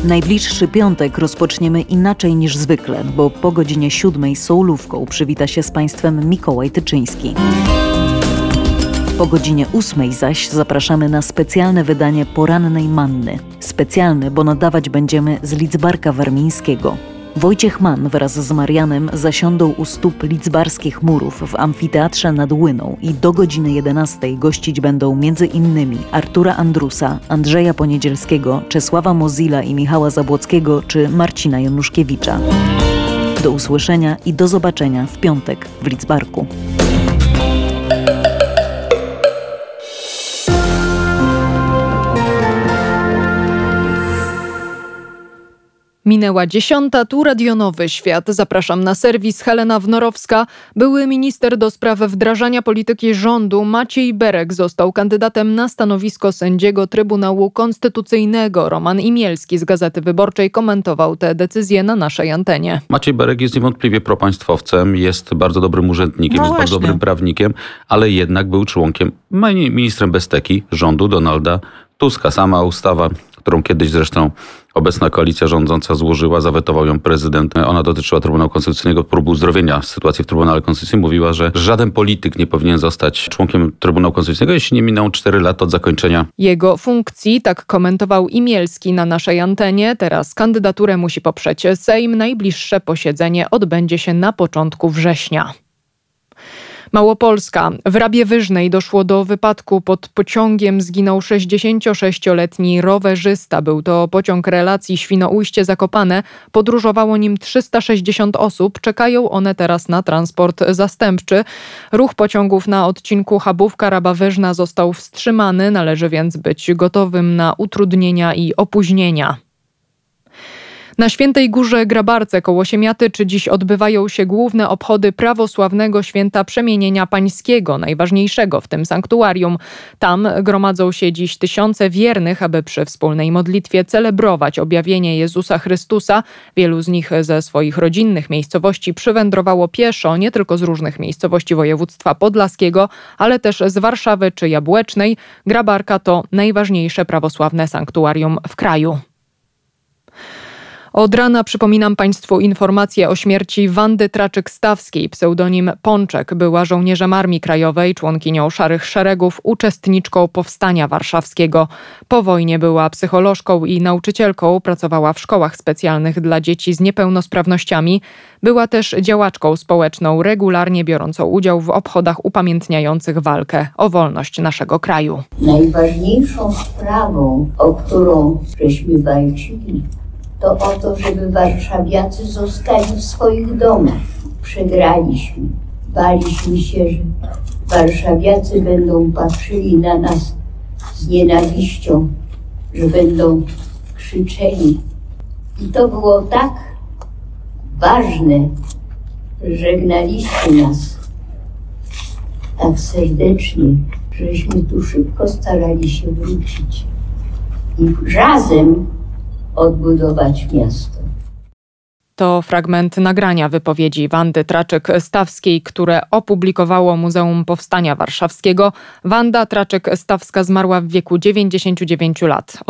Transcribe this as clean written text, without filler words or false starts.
najbliższy piątek rozpoczniemy inaczej niż zwykle, bo po godzinie 7 sołówką przywita się z Państwem Mikołaj Tyczyński. Po godzinie 8 zaś zapraszamy na specjalne wydanie Porannej Manny. Specjalne, bo nadawać będziemy z Lidzbarka Warmińskiego. Wojciech Mann wraz z Marianem zasiądą u stóp lidzbarskich murów w amfiteatrze nad Łyną i do godziny 11 gościć będą m.in. Artura Andrusa, Andrzeja Poniedzielskiego, Czesława Mozilla i Michała Zabłockiego czy Marcina Januszkiewicza. Do usłyszenia i do zobaczenia w piątek w Lidzbarku. Minęła 10, tu Radio Nowy Świat. Zapraszam na serwis. Helena Wnorowska. Były minister do spraw wdrażania polityki rządu Maciej Berek został kandydatem na stanowisko sędziego Trybunału Konstytucyjnego. Roman Imielski z Gazety Wyborczej komentował tę decyzję na naszej antenie. Maciej Berek jest niewątpliwie propaństwowcem, jest bardzo dobrym urzędnikiem, jest bardzo dobrym prawnikiem, ale jednak był członkiem, ministrem bez teki rządu Donalda Tuska. Sama ustawa, którą kiedyś zresztą obecna koalicja rządząca złożyła, zawetował ją prezydent. Ona dotyczyła Trybunału Konstytucyjnego, prób uzdrowienia sytuacji w Trybunale Konstytucyjnym. Mówiła, że żaden polityk nie powinien zostać członkiem Trybunału Konstytucyjnego, jeśli nie miną 4 lata od zakończenia jego funkcji. Tak komentował Imielski na naszej antenie. Teraz kandydaturę musi poprzeć Sejm. Najbliższe posiedzenie odbędzie się na początku września. Małopolska. W Rabie Wyżnej doszło do wypadku pod pociągiem. Zginął 66-letni rowerzysta. Był to pociąg relacji Świnoujście-Zakopane. Podróżowało nim 360 osób. Czekają one teraz na transport zastępczy. Ruch pociągów na odcinku Chabówka-Raba Wyżna został wstrzymany. Należy więc być gotowym na utrudnienia i opóźnienia. Na Świętej Górze Grabarce koło Siemiatyczy dziś odbywają się główne obchody prawosławnego święta Przemienienia Pańskiego, najważniejszego w tym sanktuarium. Tam gromadzą się dziś tysiące wiernych, aby przy wspólnej modlitwie celebrować objawienie Jezusa Chrystusa. Wielu z nich ze swoich rodzinnych miejscowości przywędrowało pieszo, nie tylko z różnych miejscowości województwa podlaskiego, ale też z Warszawy czy Jabłecznej. Grabarka to najważniejsze prawosławne sanktuarium w kraju. Od rana przypominam Państwu informację o śmierci Wandy Traczyk-Stawskiej, pseudonim Pączek. Była żołnierzem Armii Krajowej, członkinią Szarych Szeregów, uczestniczką Powstania Warszawskiego. Po wojnie była psycholożką i nauczycielką, pracowała w szkołach specjalnych dla dzieci z niepełnosprawnościami. Była też działaczką społeczną, regularnie biorącą udział w obchodach upamiętniających walkę o wolność naszego kraju. Najważniejszą sprawą, o którą żeśmy walczyli, to o to, żeby warszawiacy zostali w swoich domach. Przegraliśmy. Baliśmy się, że warszawiacy będą patrzyli na nas z nienawiścią, że będą krzyczeli. I to było tak ważne, że żegnaliście nas tak serdecznie, żeśmy tu szybko starali się wrócić i razem odbudować miasto. To fragment nagrania wypowiedzi Wandy Traczyk-Stawskiej, które opublikowało Muzeum Powstania Warszawskiego. Wanda Traczyk-Stawska zmarła w wieku 99 lat.